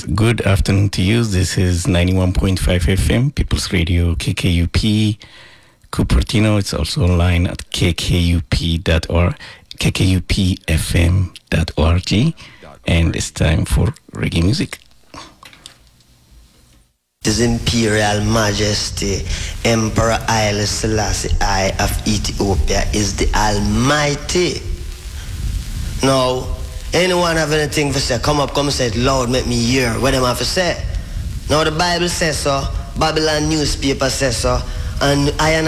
Good afternoon to you. This is 91.5 FM, People's Radio, KKUP, Cupertino. It's also online at kkup.org, kkupfm.org. And it's time for reggae music. His Imperial Majesty, Emperor Haile Selassie I of Ethiopia is the Almighty. Now, anyone have anything to say? Come up, come say it loud, make me hear what them have to say. Now the Bible says so, Babylon newspaper says so, and I